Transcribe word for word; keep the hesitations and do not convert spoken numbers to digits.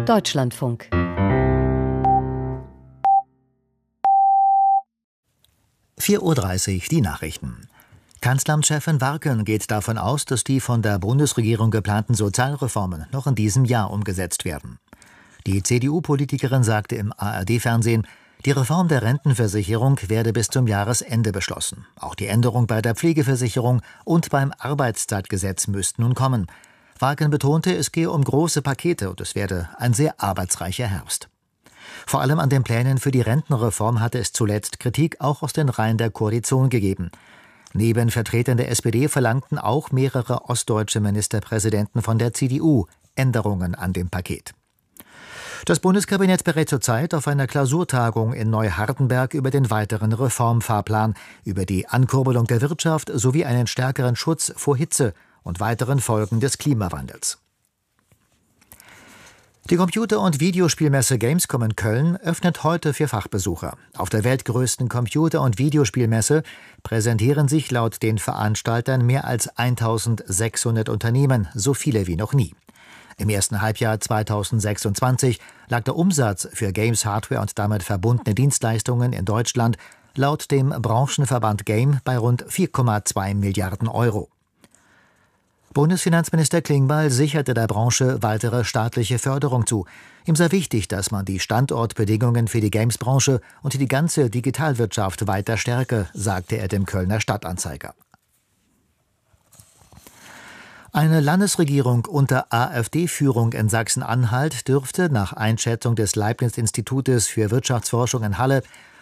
Deutschlandfunk. vier Uhr dreißig, die Nachrichten. Kanzleramtschefin Warken geht davon aus, dass die von der Bundesregierung geplanten Sozialreformen noch in diesem Jahr umgesetzt werden. Die C D U-Politikerin sagte im A R D-Fernsehen, die Reform der Rentenversicherung werde bis zum Jahresende beschlossen. Auch die Änderung bei der Pflegeversicherung und beim Arbeitszeitgesetz müssten nun kommen. Warken betonte, es gehe um große Pakete und es werde ein sehr arbeitsreicher Herbst. Vor allem an den Plänen für die Rentenreform hatte es zuletzt Kritik auch aus den Reihen der Koalition gegeben. Neben Vertretern der S P D verlangten auch mehrere ostdeutsche Ministerpräsidenten von der C D U Änderungen an dem Paket. Das Bundeskabinett berät zurzeit auf einer Klausurtagung in Neuhardenberg über den weiteren Reformfahrplan, über die Ankurbelung der Wirtschaft sowie einen stärkeren Schutz vor Hitze und weiteren Folgen des Klimawandels. Die Computer- und Videospielmesse Gamescom in Köln öffnet heute für Fachbesucher. Auf der weltgrößten Computer- und Videospielmesse präsentieren sich laut den Veranstaltern mehr als eintausendsechshundert Unternehmen, so viele wie noch nie. Im ersten Halbjahr zweitausendsechsundzwanzig lag der Umsatz für Games-Hardware und damit verbundene Dienstleistungen in Deutschland laut dem Branchenverband Game bei rund vier Komma zwei Milliarden Euro. Bundesfinanzminister Klingbeil sicherte der Branche weitere staatliche Förderung zu. Ihm sei wichtig, dass man die Standortbedingungen für die Games-Branche und die ganze Digitalwirtschaft weiter stärke, sagte er dem Kölner Stadtanzeiger. Eine Landesregierung unter AfD-Führung in Sachsen-Anhalt dürfte nach Einschätzung des Leibniz-Institutes für Wirtschaftsforschung in Halle